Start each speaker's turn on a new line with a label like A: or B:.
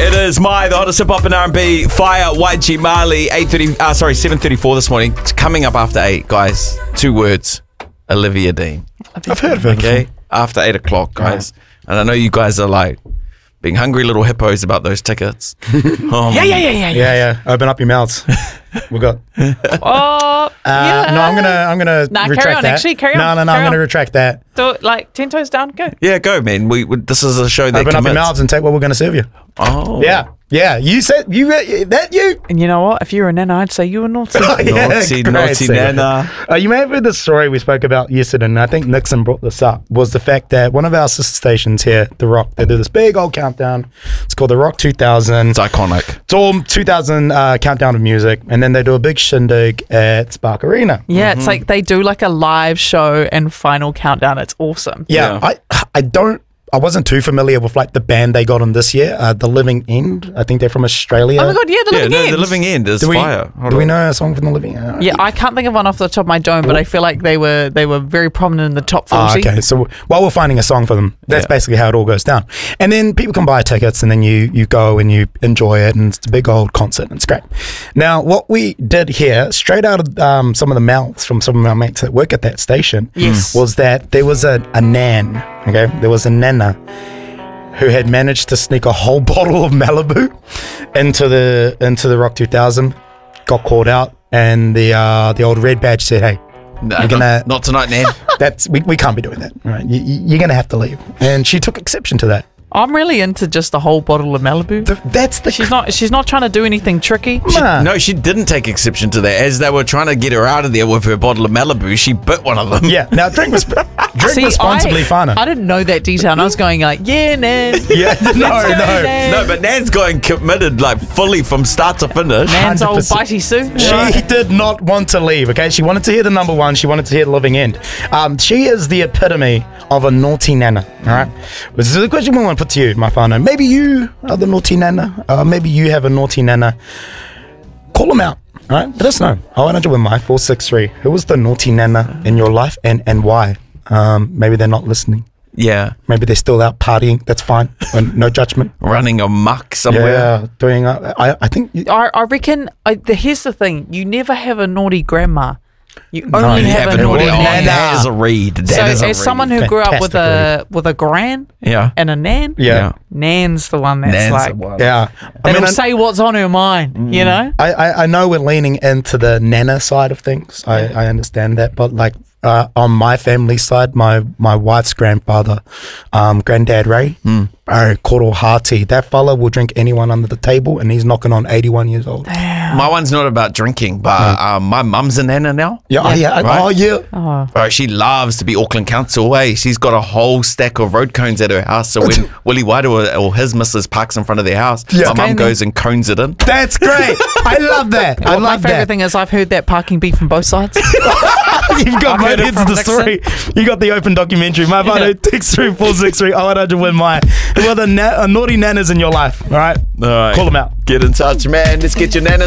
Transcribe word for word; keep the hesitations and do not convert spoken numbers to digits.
A: It is my the hottest hip hop and R and B. Fire Y G Marley. Eight thirty. Uh, sorry, seven thirty four this morning. It's coming up after eight, guys. Two words. Olivia Dean.
B: I've heard of it.
A: Okay, after eight o'clock, guys. And I know you guys are like being hungry little hippos about those tickets. Oh,
C: Yeah, yeah, yeah, yeah, yeah.
B: Yeah, yeah. Open up your mouths. We got.
C: Oh,
B: Uh,
C: yeah.
B: No, I'm gonna. I'm gonna
C: Nah, carry
B: retract
C: on,
B: that.
C: actually, carry on,
B: No, no, no.
C: carry
B: I'm gonna
C: on.
B: retract that.
C: Do it like ten toes down, go.
A: Yeah, go, man. We, we this is a show that
B: Open up your
A: commits.
B: mouths and take what we're gonna serve you.
A: Oh,
B: Yeah, yeah. You said you. uh, That you.
C: And you know what? If you were a nana, I'd say you were naughty.
B: Yeah,
A: Naughty,
B: great
A: naughty
B: segment.
A: nana.
B: Uh, you may have heard the story we spoke about yesterday, and I think Nixon brought this up, was the fact that one of our sister stations here, The Rock, they do this big old countdown. It's called The Rock two thousand.
A: It's iconic.
B: It's all two thousand uh, countdown of music, and then they do a big shindig at Spark Arena.
C: Yeah, it's like they do like a live show and final countdown. It's awesome.
B: Yeah,
A: Yeah.
B: I I don't. I wasn't too familiar with like the band they got on this year, uh, The Living End. I think they're from Australia.
C: Oh my god, yeah, the
A: Yeah,
C: living
A: no,
C: Ends.
A: the living end is
B: Do we,
A: fire. Hold
B: do we
A: on.
B: know a song from The Living End?
C: Yeah, I can't think of one off the top of my dome, but I feel like they were they were very prominent in the top
B: Ah,
C: forty.
B: okay, so while we're finding a song for them, that's
A: Yeah.
B: basically how it all goes down. And then people can buy tickets, and then you you go and you enjoy it, and it's a big old concert, and it's great. Now, what we did here, straight out of um, some of the mouths from some of our mates that work at that station,
C: Yes.
B: was that there was a, a nan, okay, there was a nana who had managed to sneak a whole bottle of Malibu into the into the Rock two thousand, got caught out, and the uh, the old red badge said, "Hey,
A: No,
B: We're gonna-
A: not, not tonight, Nan.
B: that's we, we can't be doing that. All right, you, you- you're gonna have to leave." And she took exception to that.
C: I'm really into just a whole bottle of Malibu.
B: Th- That's the
C: She's not she's not trying to do anything tricky.
B: Nah.
A: No, she didn't take exception to that. As they were trying to get her out of there with her bottle of Malibu, she bit one of them.
B: Yeah. Now drink resp- drink
C: See,
B: responsibly,
C: I,
B: Fana.
C: I didn't know that detail, and I was going like, yeah, Nan.
B: Yeah. No,
C: Let's go,
B: no.
C: Nan.
A: No, but Nan's going committed, like fully from start to finish.
C: Nan's old
B: one hundred percent.
C: bitey suit.
B: She did not want to leave, okay? She wanted to hear the number one. She wanted to hear the living end. Um, she is the epitome of a naughty nana, all right? This is the question we want to put to you, my Fana. Maybe you are the naughty nana. Uh, maybe you have a naughty nana. Call them out, all right? Let us know. oh eight hundred with my four six three. Who was the naughty nana in your life and, and why? Um, maybe they're not listening.
A: Yeah,
B: Maybe they're still out partying. That's fine. And no judgment.
A: running amok somewhere.
B: Yeah, doing. Uh, I I think. You,
C: I, I reckon. I, the, here's the thing: you never have a naughty grandma. You only
B: you
C: have,
A: Have
C: a
A: a naughty.
C: naughty
A: Oh,
C: nan.
A: that is a read. That
C: So,
A: is a
C: as
A: read.
C: someone who grew up with a with a gran
A: yeah,
C: and a nan,
B: yeah,
C: nan's the one that's
A: Nan's
C: like
A: the one.
B: yeah. I
C: that'll
B: mean, I,
C: say what's on her mind. You know.
B: I, I I know we're leaning into the nana side of things. I I understand that, but like. Uh, on my family side, my, my wife's grandfather, um, Granddad Ray, mm. bro, Koro Hati. That fella will drink anyone under the table, and he's knocking on eighty-one years old.
A: My one's not about drinking, but um, my mum's a nana now.
B: Yeah, oh, yeah,
A: Right.
B: oh yeah.
C: Oh,
A: Bro, she loves to be Auckland Council. Hey, she's got a whole stack of road cones at her house. So when Willie White or, or his missus parks in front of their house,
B: Yeah.
A: my mum
C: Okay,
A: goes and cones it in.
B: That's great. I love that. I
C: well, my
B: love
C: favorite
B: that.
C: thing is I've heard that parking beat from both sides.
B: You've got
C: I've heard
B: both
C: it
B: ends
C: from
B: of the
C: Nixon.
B: story. You got the open documentary. My father takes through four six three. Oh, I win my. Who are the na- uh, naughty nanas in your life? All right,
A: All right.
B: call them out.
A: Get in touch, man. Let's get your nanas.